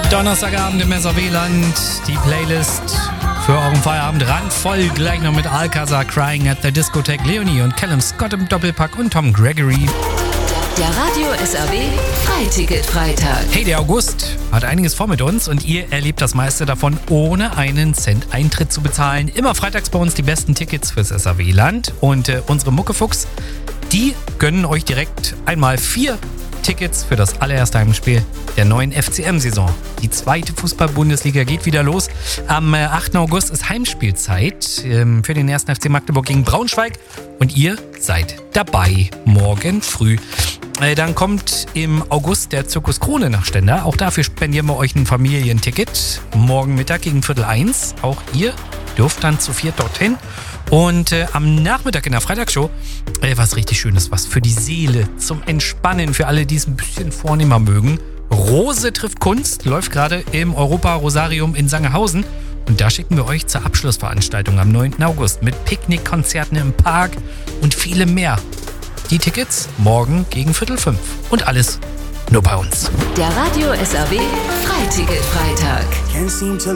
Donnerstagabend im SAW-Land. Die Playlist für euren Feierabend randvoll. Gleich noch mit Alcazar, Crying at the Discotheque, Leonie und Callum Scott im Doppelpack und Tom Gregory. Der Radio SAW Freiticket-Freitag. Hey, der August hat einiges vor mit uns und ihr erlebt das meiste davon ohne einen Cent Eintritt zu bezahlen. Immer freitags bei uns die besten Tickets fürs SAW-Land. Und unsere Muckefuchs, die gönnen euch direkt einmal 4 Tickets für das allererste Heimspiel der neuen FCM-Saison. Die zweite Fußball-Bundesliga geht wieder los. Am 8. August ist Heimspielzeit für den 1. FC Magdeburg gegen Braunschweig. Und ihr seid dabei morgen früh. Dann kommt im August der Zirkus Krone nach Stendal. Auch dafür spendieren wir euch ein Familienticket. Morgen Mittag gegen 12:45. Auch ihr dürft dann zu 4 dorthin. Und am Nachmittag in der Freitagsshow was richtig Schönes, was für die Seele, zum Entspannen, für alle, die es ein bisschen vornehmer mögen. Rose trifft Kunst läuft gerade im Europa-Rosarium in Sangerhausen. Und da schicken wir euch zur Abschlussveranstaltung am 9. August mit Picknickkonzerten im Park und vielem mehr. Die Tickets morgen gegen 4:45. Und alles nur bei uns. Der Radio SAW Freiticket-Freitag.